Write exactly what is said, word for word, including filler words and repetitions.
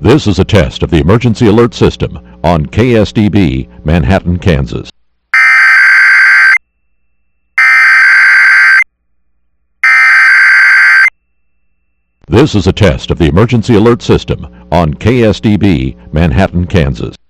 This is a test of the emergency alert system on K S D B, Manhattan, Kansas. This is a test of the emergency alert system on K S D B, Manhattan, Kansas.